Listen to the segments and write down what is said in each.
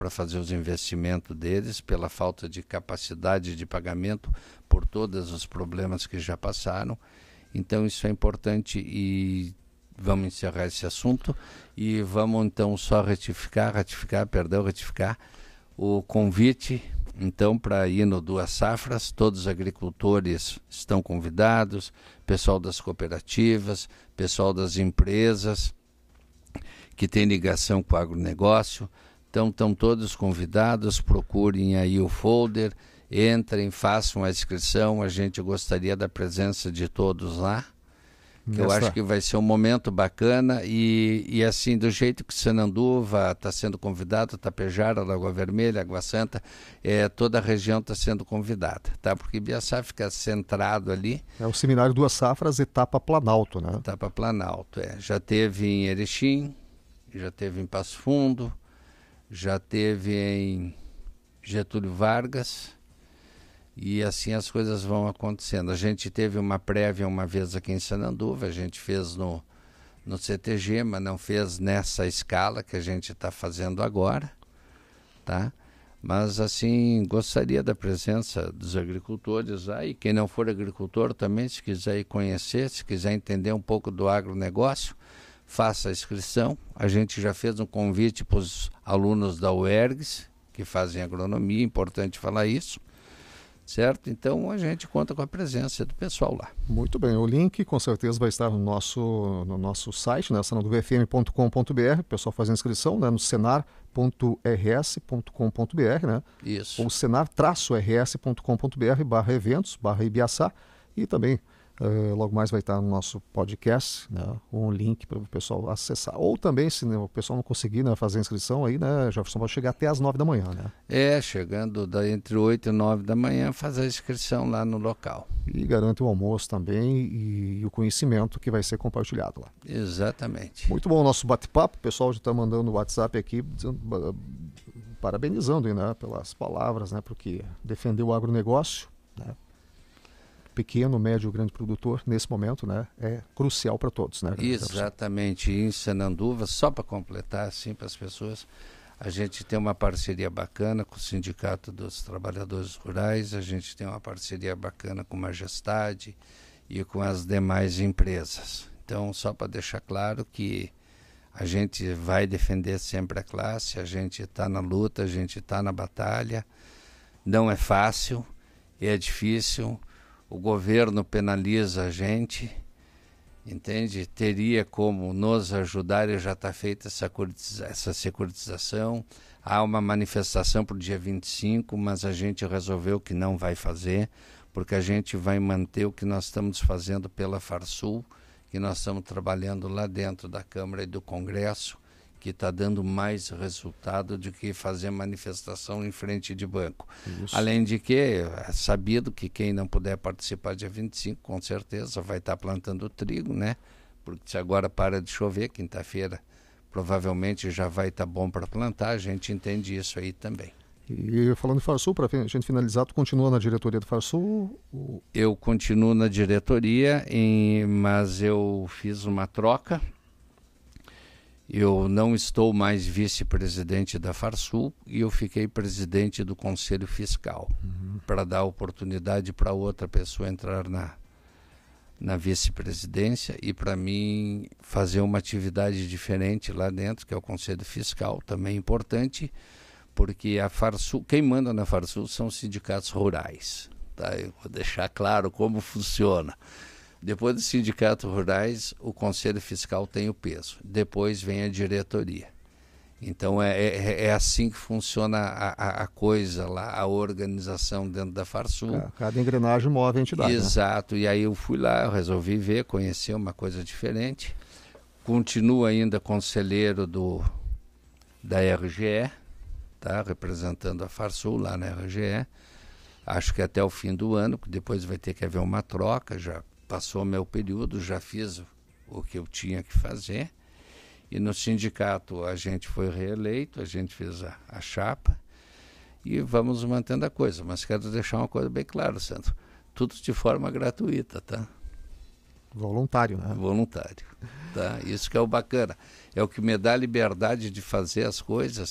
para fazer os investimentos deles, pela falta de capacidade de pagamento, por todos os problemas que já passaram. Então isso é importante e vamos encerrar esse assunto e vamos então só ratificar o convite então para ir no Duas Safras. Todos os agricultores estão convidados, pessoal das cooperativas, pessoal das empresas que tem ligação com o agronegócio. Então estão todos convidados, procurem aí o folder, entrem, façam a inscrição. A gente gostaria da presença de todos lá, que eu acho que vai ser um momento bacana e assim, do jeito que Sananduva está sendo convidado, Tapejara, Lagoa Vermelha, Água Santa, toda a região está sendo convidada, tá? Porque Ibiaçá fica centrado ali. É o seminário Duas Safras, etapa Planalto, né? Etapa Planalto, já teve em Erechim, já teve em Passo Fundo, já teve em Getúlio Vargas, e assim as coisas vão acontecendo. A gente teve uma prévia uma vez aqui em Sananduva, a gente fez no CTG, mas não fez nessa escala que a gente está fazendo agora, tá? Mas assim, gostaria da presença dos agricultores aí, quem não for agricultor também, se quiser ir conhecer, se quiser entender um pouco do agronegócio, faça a inscrição. A gente já fez um convite para os alunos da UERGS, que fazem agronomia, importante falar isso, certo? Então a gente conta com a presença do pessoal lá. Muito bem, o link com certeza vai estar no nosso site, né, sananduvafm.com.br, o pessoal faz a inscrição, né, no senar.rs.com.br, né? Isso. Ou senar-rs.com.br/eventos/Ibiaçá, e também logo mais vai estar no nosso podcast, né, um link para o pessoal acessar. Ou também, se o pessoal não conseguir, né, fazer a inscrição aí, né, Jefferson, vai chegar até às 9 da manhã, né? Chegando entre 8 e 9 da manhã, fazer a inscrição lá no local. E garante o almoço também e o conhecimento que vai ser compartilhado lá. Exatamente. Muito bom o nosso bate-papo, o pessoal já está mandando o WhatsApp aqui, parabenizando, né, pelas palavras, né, porque defender o agronegócio, né, pequeno, médio, grande produtor, nesse momento, né, é crucial para todos, né? Exatamente. Em Sananduva, só para completar, assim, para as pessoas, a gente tem uma parceria bacana com o Sindicato dos Trabalhadores Rurais, a gente tem uma parceria bacana com a Majestade e com as demais empresas. Então, só para deixar claro que a gente vai defender sempre a classe, a gente está na luta, a gente está na batalha, não é fácil, é difícil. O governo penaliza a gente, entende? Teria como nos ajudar e já está feita essa securitização. Há uma manifestação para o dia 25, mas a gente resolveu que não vai fazer, porque a gente vai manter o que nós estamos fazendo pela Farsul, que nós estamos trabalhando lá dentro da Câmara e do Congresso, que está dando mais resultado do que fazer manifestação em frente de banco. Isso. Além de que é sabido que quem não puder participar dia 25, com certeza vai estar plantando trigo, né? Porque se agora para de chover, quinta-feira provavelmente já vai estar bom para plantar, a gente entende isso aí também. E falando de Farsul, para a gente finalizar, tu continua na diretoria do Farsul? Eu continuo na diretoria, mas eu fiz uma troca. Eu não estou mais vice-presidente da Farsul e eu fiquei presidente do Conselho Fiscal, para dar oportunidade para outra pessoa entrar na vice-presidência e para mim fazer uma atividade diferente lá dentro, que é o Conselho Fiscal, também importante, porque a Farsul, quem manda na Farsul são os sindicatos rurais, tá? Eu vou deixar claro como funciona. Depois dos sindicatos rurais, o Conselho Fiscal tem o peso. Depois vem a diretoria. Então é assim que funciona a coisa lá, a organização dentro da Farsul. Cada engrenagem move a entidade. Exato. Né? E aí eu fui lá, eu resolvi ver, conhecer uma coisa diferente. Continuo ainda conselheiro da RGE, tá? Representando a Farsul lá na RGE. Acho que até o fim do ano, depois vai ter que haver uma troca, já passou meu período, já fiz o que eu tinha que fazer. E no sindicato a gente foi reeleito, a gente fez a chapa e vamos mantendo a coisa. Mas quero deixar uma coisa bem clara, Sandro. Tudo de forma gratuita, tá? Voluntário, né? Voluntário, tá? Isso que é o bacana. É o que me dá a liberdade de fazer as coisas,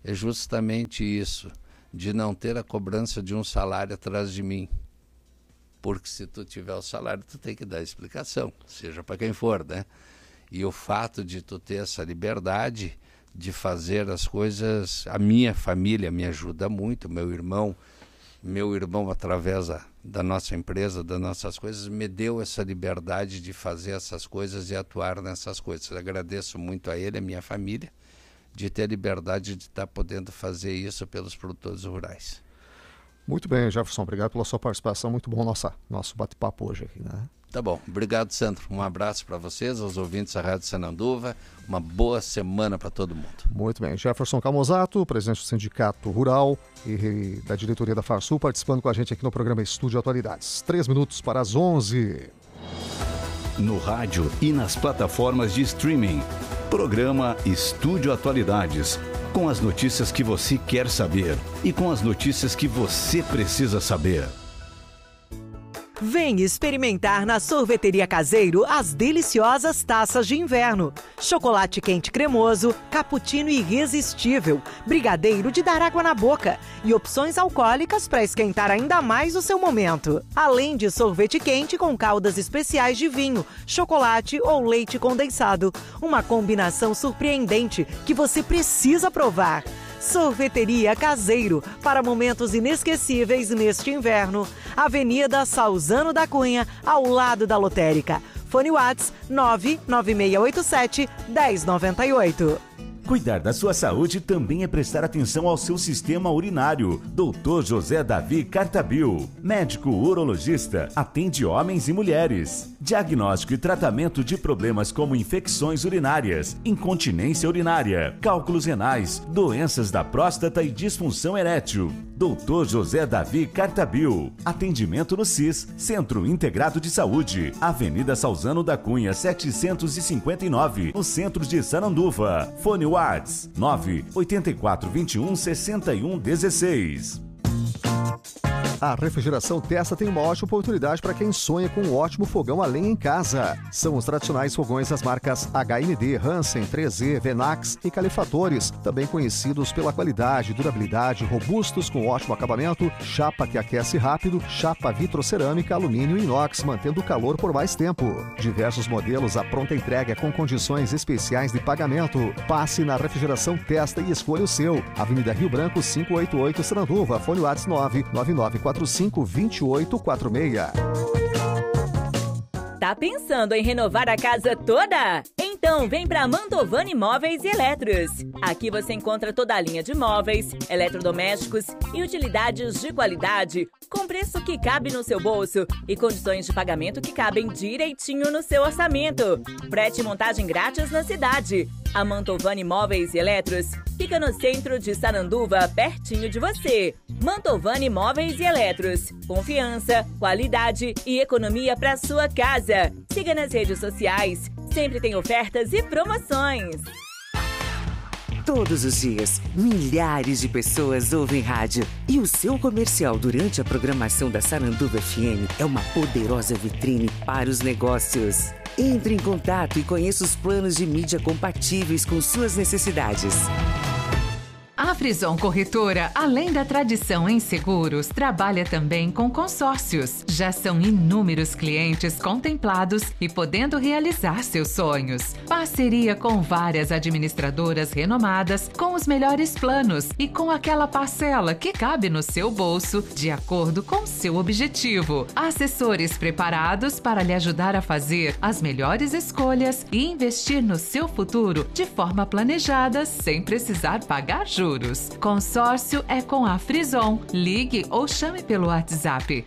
é justamente isso, de não ter a cobrança de um salário atrás de mim. Porque se tu tiver o salário, tu tem que dar explicação, seja para quem for, né? E o fato de tu ter essa liberdade de fazer as coisas, a minha família me ajuda muito, meu irmão através da nossa empresa, das nossas coisas, me deu essa liberdade de fazer essas coisas e atuar nessas coisas. Eu agradeço muito a ele, a minha família, de ter a liberdade de estar podendo fazer isso pelos produtores rurais. Muito bem, Jefferson, obrigado pela sua participação, muito bom nosso bate-papo hoje aqui, né? Tá bom, obrigado, Sandro. Um abraço para vocês, aos ouvintes da Rádio Sananduva. Uma boa semana para todo mundo. Muito bem. Jefferson Camozato, presidente do Sindicato Rural e da diretoria da Farsul, participando com a gente aqui no programa Estúdio Atualidades. 3 minutos para as 11. No rádio e nas plataformas de streaming. Programa Estúdio Atualidades. Com as notícias que você quer saber e com as notícias que você precisa saber. Vem experimentar na Sorveteria Caseiro as deliciosas taças de inverno. Chocolate quente cremoso, cappuccino irresistível, brigadeiro de dar água na boca e opções alcoólicas para esquentar ainda mais o seu momento. Além de sorvete quente com caldas especiais de vinho, chocolate ou leite condensado. Uma combinação surpreendente que você precisa provar. Sorveteria Caseiro, para momentos inesquecíveis neste inverno. Avenida Salzano da Cunha, ao lado da lotérica. Fone Whats 99687-1098. Cuidar da sua saúde também é prestar atenção ao seu sistema urinário. Dr. José Davi Cartabil, médico urologista, atende homens e mulheres. Diagnóstico e tratamento de problemas como infecções urinárias, incontinência urinária, cálculos renais, doenças da próstata e disfunção erétil. Dr. José Davi Cartabil. Atendimento no CIS, Centro Integrado de Saúde, Avenida Salzano da Cunha, 759, no centro de Sananduva. Fone Whats 984216116. A Refrigeração Testa tem uma ótima oportunidade para quem sonha com um ótimo fogão a lenha em casa. São os tradicionais fogões das marcas HMD, Hansen, 3E, Venax e calefatores, também conhecidos pela qualidade, durabilidade, robustos com ótimo acabamento, chapa que aquece rápido, chapa vitrocerâmica, alumínio e inox, mantendo o calor por mais tempo. Diversos modelos à pronta entrega com condições especiais de pagamento. Passe na Refrigeração Testa e escolha o seu. Avenida Rio Branco, 588, Sananduva, fone WhatsApp 999452846. Tá pensando em renovar a casa toda? Então vem para Mantovani Móveis e Eletros. Aqui você encontra toda a linha de móveis, eletrodomésticos e utilidades de qualidade, com preço que cabe no seu bolso e condições de pagamento que cabem direitinho no seu orçamento. Frete e montagem grátis na cidade. A Mantovani Móveis e Eletros fica no centro de Sananduva, pertinho de você. Mantovani Móveis e Eletros. Confiança, qualidade e economia para sua casa. Siga nas redes sociais. Sempre tem ofertas e promoções. Todos os dias, milhares de pessoas ouvem rádio. E o seu comercial durante a programação da Sananduva FM é uma poderosa vitrine para os negócios. Entre em contato e conheça os planos de mídia compatíveis com suas necessidades. A Frison Corretora, além da tradição em seguros, trabalha também com consórcios. Já são inúmeros clientes contemplados e podendo realizar seus sonhos. Parceria com várias administradoras renomadas, com os melhores planos e com aquela parcela que cabe no seu bolso, de acordo com seu objetivo. Assessores preparados para lhe ajudar a fazer as melhores escolhas e investir no seu futuro de forma planejada, sem precisar pagar juros. Consórcio é com a Frison. Ligue ou chame pelo WhatsApp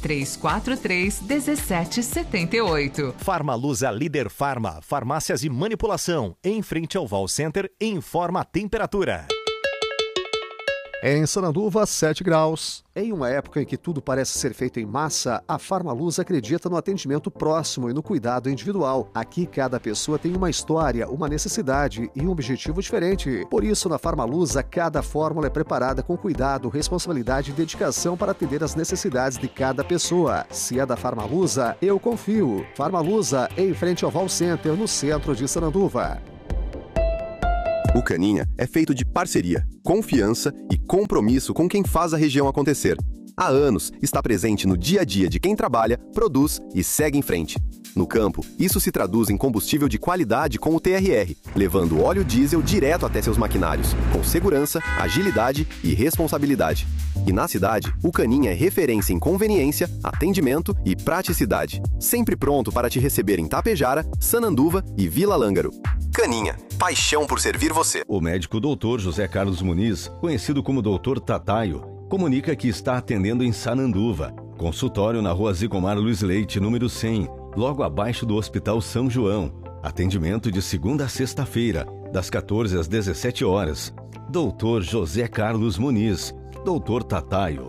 3343-1778. Farmalusa Líder Farma, farmácias e manipulação, em frente ao Val Center, informa a temperatura. Em Sananduva, 7 graus. Em uma época em que tudo parece ser feito em massa, a Farmaluz acredita no atendimento próximo e no cuidado individual. Aqui, cada pessoa tem uma história, uma necessidade e um objetivo diferente. Por isso, na Farmaluza, cada fórmula é preparada com cuidado, responsabilidade e dedicação para atender as necessidades de cada pessoa. Se é da Farmaluza, eu confio. Farmaluza, em frente ao Val Center, no centro de Sananduva. O Caninha é feito de parceria, confiança e compromisso com quem faz a região acontecer. Há anos está presente no dia a dia de quem trabalha, produz e segue em frente. No campo, isso se traduz em combustível de qualidade com o TRR, levando óleo diesel direto até seus maquinários, com segurança, agilidade e responsabilidade. E na cidade, o Caninha é referência em conveniência, atendimento e praticidade. Sempre pronto para te receber em Tapejara, Sananduva e Vila Lângaro. Caninha, paixão por servir você. O médico Dr. José Carlos Muniz, conhecido como Dr. Tataio, comunica que está atendendo em Sananduva. Consultório na Rua Zigomar Luiz Leite, número 100, logo abaixo do Hospital São João. Atendimento de segunda a sexta-feira, das 14 às 17 horas. Dr. José Carlos Muniz, Dr. Tataio.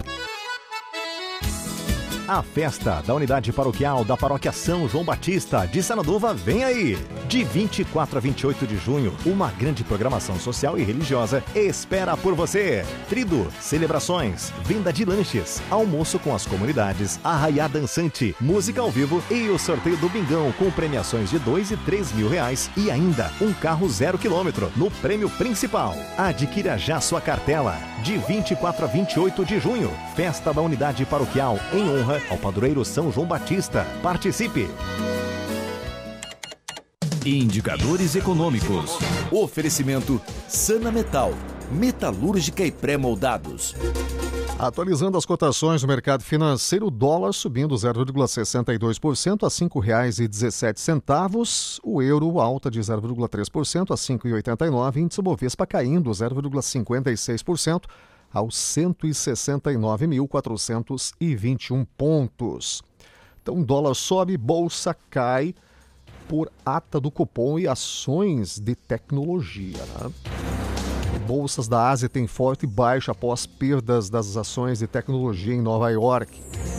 A festa da unidade paroquial da Paróquia São João Batista de Sananduva vem aí! De 24 a 28 de junho, uma grande programação social e religiosa espera por você. Trido, celebrações, venda de lanches, almoço com as comunidades, arraiá dançante, música ao vivo e o sorteio do Bingão com premiações de R$2 e R$3.000 e ainda um carro 0 km no prêmio principal. Adquira já sua cartela. De 24 a 28 de junho, festa da unidade paroquial em honra ao padroeiro São João Batista. Participe! Indicadores econômicos. Oferecimento Sana Metal, metalúrgica e pré-moldados. Atualizando as cotações do mercado financeiro, o dólar subindo 0,62% a R$ 5,17. O euro alta de 0,3% a 5,89. Índice Bovespa caindo 0,56% aos 169.421 pontos. Então, dólar sobe, bolsa cai por ata do Copom e ações de tecnologia, né? Bolsas da Ásia têm forte baixa após perdas das ações de tecnologia em Nova York.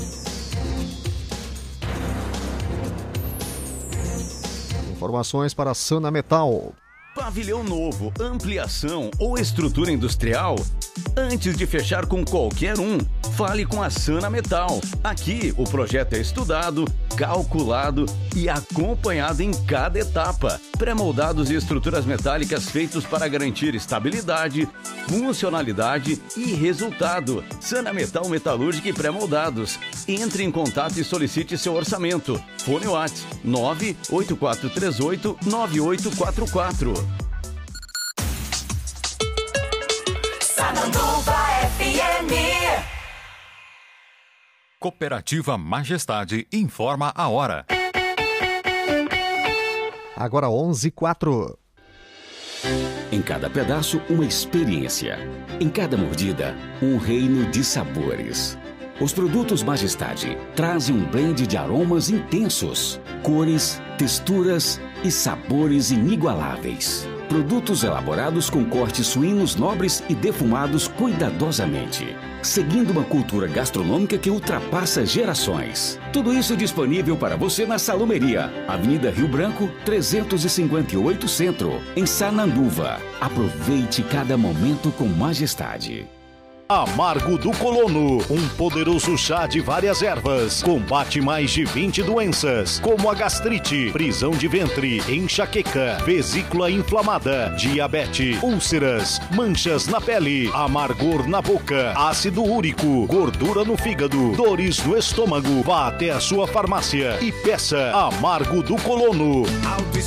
Informações para a Sana Metal. Pavilhão novo, ampliação ou estrutura industrial? Antes de fechar com qualquer um, fale com a Sana Metal. Aqui, o projeto é estudado, calculado e acompanhado em cada etapa. Pré-moldados e estruturas metálicas feitos para garantir estabilidade, funcionalidade e resultado. Sana Metal Metalúrgica e Pré-moldados. Entre em contato e solicite seu orçamento. Fone WhatsApp 98438-9844. Sananduva FM. Cooperativa Majestade informa a hora. Agora 11h04. Em cada pedaço, uma experiência. Em cada mordida, um reino de sabores. Os produtos Majestade trazem um blend de aromas intensos, cores, texturas e sabores inigualáveis. Produtos elaborados com cortes suínos nobres e defumados cuidadosamente, seguindo uma cultura gastronômica que ultrapassa gerações. Tudo isso disponível para você na Salumeria, Avenida Rio Branco, 358 Centro, em Sananduva. Aproveite cada momento com Majestade. Amargo do Colono, um poderoso chá de várias ervas, combate mais de 20 doenças, como a gastrite, prisão de ventre, enxaqueca, vesícula inflamada, diabetes, úlceras, manchas na pele, amargor na boca, ácido úrico, gordura no fígado, dores no estômago. Vá até a sua farmácia e peça Amargo do Colono.